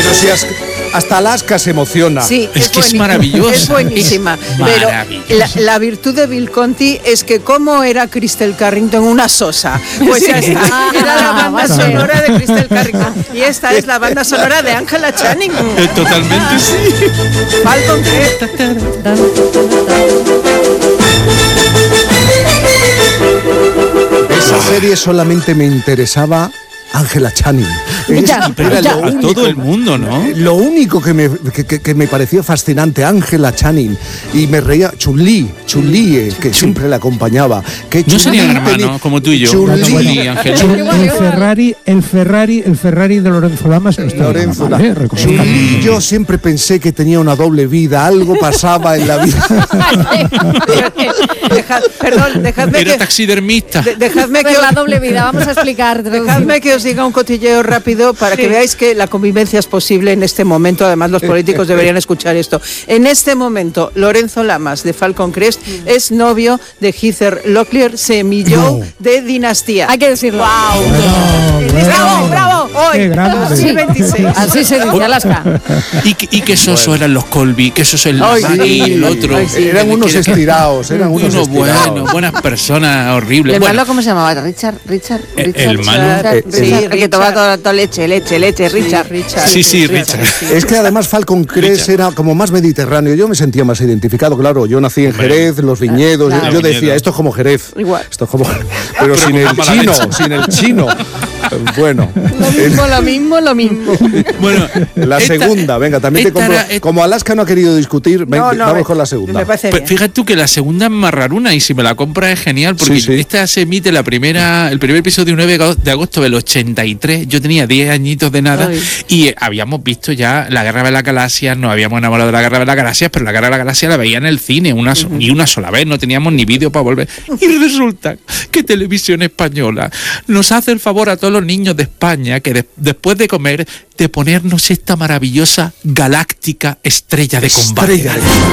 Pero si hasta Alaska se emociona. Sí, es que es maravillosa. Es buenísima. Pero la virtud de Bill Conti es que como era Crystal Carrington una sosa. Pues ya está. Era la banda sonora de Crystal Carrington. Y esta es la banda sonora de Angela Channing. Totalmente sí. Falcon Crest. Esa serie solamente me interesaba Angela Channing. A todo el mundo, ¿no? Lo único que me pareció fascinante, Angela Channing, y me reía Chun-Li, que siempre la acompañaba. Que no serían hermanos, como tú y yo. Chun-Li, El Ferrari de Lorenzo Lamas no estaba Lorenzo nada mal, Chun-Li, yo siempre pensé que tenía una doble vida, algo pasaba en la vida. Dejadme Era taxidermista. Dejadme que la doble vida, vamos a explicar. Dejadme que os diga un cotilleo rápido para que veáis que la convivencia es posible en este momento. Además, los políticos deberían escuchar esto. En este momento, Lorenzo Lamas, de Falcon Crest, es novio de Heather Locklear, semilló de Dinastía. Hay que decirlo. ¡Bravo, bravo! Hoy, 2026. Así se dice, Alaska. Y que soso eran los Colby, que soso el y el otro. Eran unos estirados, bueno, buenas personas, horribles. ¿El malo cómo se llamaba? ¿Richard? El malo. Sí, que tomaba toda leche, Richard. Sí, Richard. Es que además Falcon Crest era como más mediterráneo. Yo me sentía más identificado, claro. Yo nací en Jerez, los viñedos. Yo decía, esto es como Jerez. Igual. Esto es como... Pero sin el chino. Bueno. Lo mismo. Bueno, la segunda, venga, también te compro. Como Alaska no ha querido discutir, vamos con la segunda. Me parece bien. Fíjate tú que la segunda es más raruna y si me la compras es genial porque esta se emite el primer episodio el 9 de agosto del 83. Yo tenía 10 añitos de nada y habíamos visto ya la Guerra de las Galaxias, nos habíamos enamorado de la Guerra de las Galaxias, pero la Guerra de las Galaxias la veía en el cine una sola vez, no teníamos ni vídeo para volver. Y resulta que Televisión Española nos hace el favor a todos los niños de España que después de comer, de ponernos esta maravillosa galáctica estrella de combate.